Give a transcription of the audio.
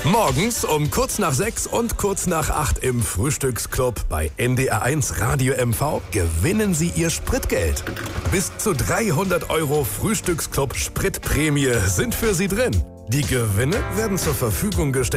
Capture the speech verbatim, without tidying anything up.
Morgens um kurz nach sechs und kurz nach acht im Frühstücksclub bei N D R eins Radio M V gewinnen Sie Ihr Spritgeld. Bis zu dreihundert Euro Frühstücksclub Spritprämie sind für Sie drin. Die Gewinne werden zur Verfügung gestellt